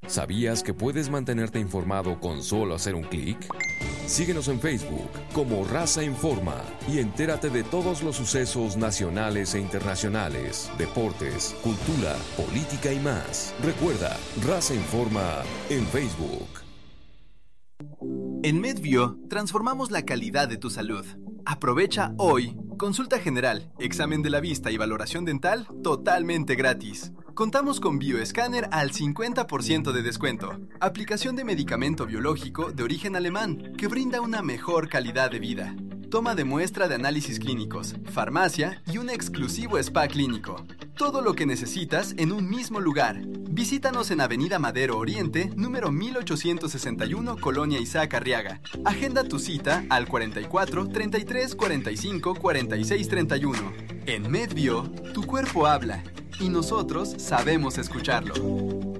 ¿Sabías que puedes mantenerte informado con solo hacer un clic? Síguenos en Facebook como Raza Informa y entérate de todos los sucesos nacionales e internacionales, deportes, cultura, política y más. Recuerda, Raza Informa en Facebook. En MedBio transformamos la calidad de tu salud. Aprovecha hoy consulta general, examen de la vista y valoración dental totalmente gratis. Contamos con Bioescáner al 50% de descuento. Aplicación de medicamento biológico de origen alemán que brinda una mejor calidad de vida. Toma de muestra de análisis clínicos, farmacia y un exclusivo spa clínico. Todo lo que necesitas en un mismo lugar. Visítanos en Avenida Madero Oriente, número 1861, Colonia Isaac Arriaga. Agenda tu cita al 44 33 45 46 31. En MedBio, tu cuerpo habla y nosotros sabemos escucharlo.